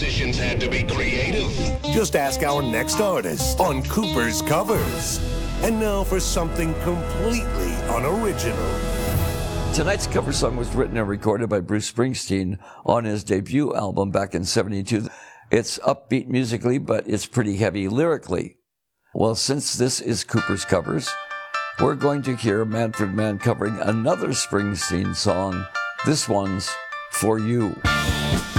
musicians had to be creative. Just ask our next artist on Cooper's Covers. And now for something completely unoriginal. Tonight's cover song was written and recorded by Bruce Springsteen on his debut album back in '72. It's upbeat musically, but it's pretty heavy lyrically. Well, since this is Cooper's Covers, we're going to hear Manfred Mann covering another Springsteen song. This one's For You.